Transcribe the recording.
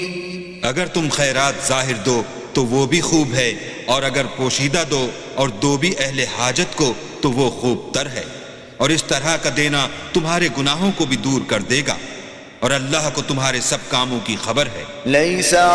अगर तुम खैरात जाहिर दो तो वो भी खूब है, और अगर पोशीदा दो और दो भी अहले हाजत को तो वो खूब तर है। और इस तरह का देना तुम्हारे गुनाहों को भी दूर कर देगा, और अल्लाह को तुम्हारे सब कामों की खबर है।